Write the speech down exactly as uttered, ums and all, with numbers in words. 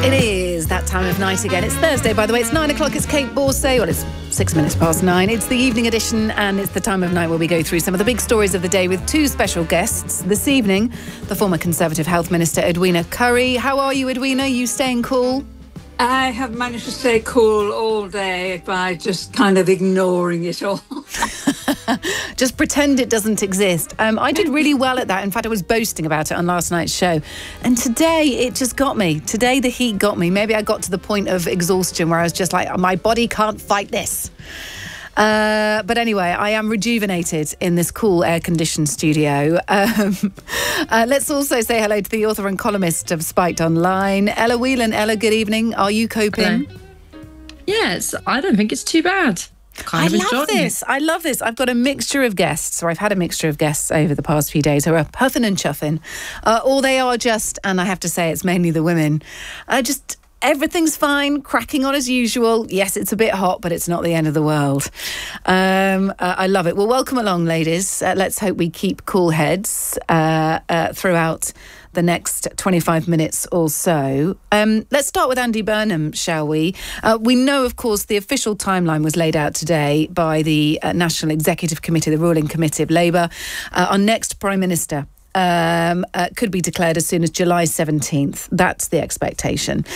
It is that time of night again. It's Thursday, by the way. It's nine o'clock. It's Kate Borsay. Well, it's six minutes past nine. It's the evening edition, and it's the time of night where we go through some of the big stories of the day with two special guests. This evening, the former Conservative Health Minister, Edwina Currie. How are you, Edwina? You staying cool? I have managed to stay cool all day by just kind of ignoring it all. Just pretend it doesn't exist. Um, I did really well at that. In fact, I was boasting about it on last night's show. And today, it just got me. Today, the heat got me. Maybe I got to the point of exhaustion where I was just like, my body can't fight this. Uh, but anyway, I am rejuvenated in this cool air-conditioned studio. Um, uh, let's also say hello to the author and columnist of Spiked Online, Ella Whelan. Ella, good evening. Are you coping? Hello. Yes, I don't think it's too bad. Kind I of love this. it. I love this. I've got a mixture of guests, or I've had a mixture of guests over the past few days who are puffing and chuffing, uh, or they are just, and I have to say it's mainly the women, uh, just... everything's fine, cracking on as usual. Yes, it's a bit hot, but it's not the end of the world. Um, uh, I love it. Well, welcome along, ladies. Uh, let's hope we keep cool heads uh, uh, throughout the next twenty-five minutes or so. Um, let's start with Andy Burnham, shall we? Uh, we know, of course, the official timeline was laid out today by the uh, National Executive Committee, the ruling committee of Labour. Uh, our next Prime Minister Um, uh, could be declared as soon as July seventeenth. That's the expectation.